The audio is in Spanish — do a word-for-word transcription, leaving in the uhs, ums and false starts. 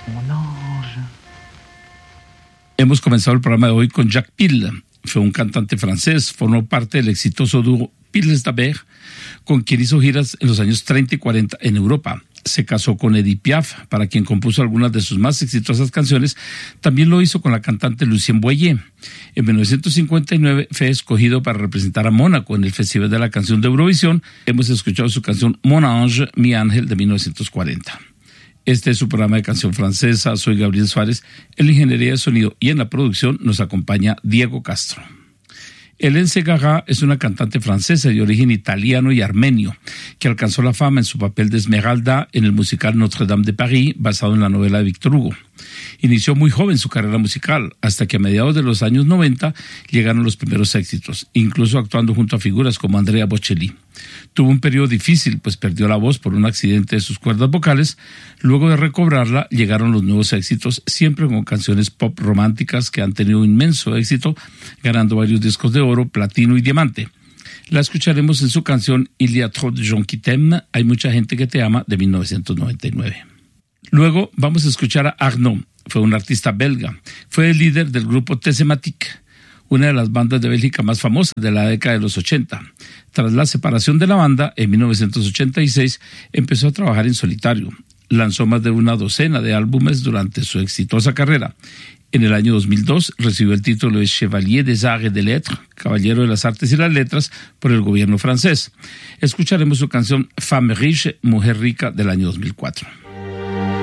Mon ange. Hemos comenzado el programa de hoy con Jacques Pille. Fue un cantante francés, formó parte del exitoso dúo Piles d'Aber, con quien hizo giras en los años treinta y cuarenta en Europa. Se casó con Edith Piaf, para quien compuso algunas de sus más exitosas canciones. También lo hizo con la cantante Lucienne Boyer. En mil novecientos cincuenta y nueve fue escogido para representar a Mónaco en el Festival de la Canción de Eurovisión. Hemos escuchado su canción Mon Ange, Mi Ángel, de mil novecientos cuarenta. Este es su programa de canción francesa. Soy Gabriel Suárez. En la ingeniería de sonido y en la producción nos acompaña Diego Castro. Hélène Ségara es una cantante francesa de origen italiano y armenio que alcanzó la fama en su papel de Esmeralda en el musical Notre Dame de Paris, basado en la novela de Victor Hugo. Inició muy joven su carrera musical, hasta que a mediados de los años noventa llegaron los primeros éxitos, incluso actuando junto a figuras como Andrea Bocelli. Tuvo un periodo difícil, pues perdió la voz por un accidente de sus cuerdas vocales. Luego de recobrarla, llegaron los nuevos éxitos, siempre con canciones pop románticas que han tenido inmenso éxito, ganando varios discos de oro, platino y diamante. La escucharemos en su canción Il y a trop de gens qui t'aiment, Hay mucha gente que te ama, de mil novecientos noventa y nueve. Luego vamos a escuchar a Arnaud. Fue un artista belga. Fue el líder del grupo Tessematique, una de las bandas de Bélgica más famosas de la década de los ochenta. Tras la separación de la banda, en mil novecientos ochenta y seis, empezó a trabajar en solitario. Lanzó más de una docena de álbumes durante su exitosa carrera. En el año dos mil dos recibió el título de Chevalier des Arts et des Lettres, Caballero de las Artes y las Letras, por el gobierno francés. Escucharemos su canción Femme Riche, Mujer Rica, del año dos mil cuatro.